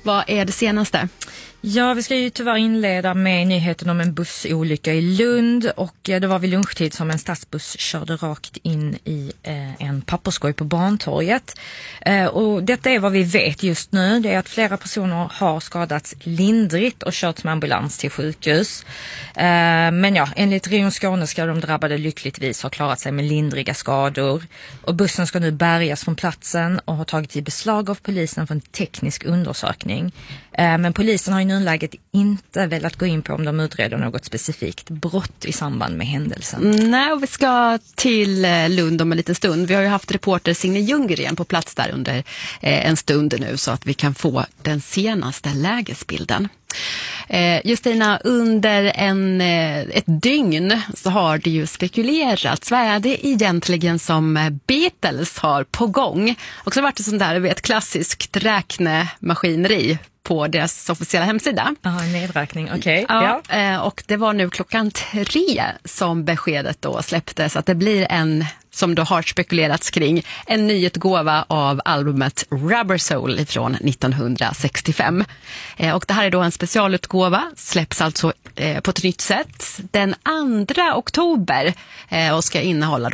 Vad är det senaste? Ja, vi ska ju tyvärr inleda med nyheten om en bussolycka i Lund, och det var vid lunchtid som en stadsbuss körde rakt in i en papperskorg på Bantorget. Och detta är vad vi vet just nu, det är att flera personer har skadats lindrigt och körts med ambulans till sjukhus. Men ja, enligt Region Skåne ska de drabbade lyckligtvis ha klarat sig med lindriga skador. Och bussen ska nu bärgas från platsen och har tagit i beslag av polisen för en teknisk undersökning. Men polisen har i nuläget inte velat gå in på om de utreder något specifikt brott i samband med händelsen. Nej, vi ska till Lund om en liten stund. Vi har ju haft reporter Signe Ljunggren på plats där under en stund nu, så att vi kan få den senaste lägesbilden. Justina, under ett dygn så har det ju spekulerats. Vad är det egentligen som Beatles har på gång? Och så har det varit ett sånt där, ett klassiskt räknemaskineri på deras officiella hemsida. Ja, nedräkning, okej. Ja. Och det var nu 3:00 som beskedet då släpptes att det blir en, som då har spekulerats kring, en nyutgåva av albumet Rubber Soul från 1965. Och det här är då en specialutgåva, släpps alltså på ett nytt sätt den 2 oktober och ska innehålla